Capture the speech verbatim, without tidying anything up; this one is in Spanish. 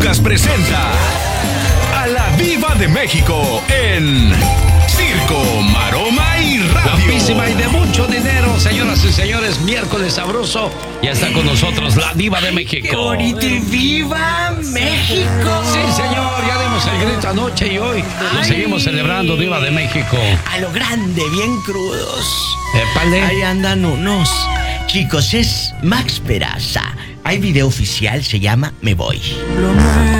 Lucas presenta a la Diva de México en Circo, Maroma y Radio. Guapísima y de mucho dinero, señoras y señores, miércoles sabroso. Ya está con nosotros la Diva de México. ¡Qué bonito! Y ¡viva México! Sí, señor, ya dimos el grito anoche y hoy lo seguimos celebrando, Diva de México. A lo grande, bien crudos. Épale. Ahí andan unos. Chicos, es Max Peraza. Hay video oficial, se llama Me Voy.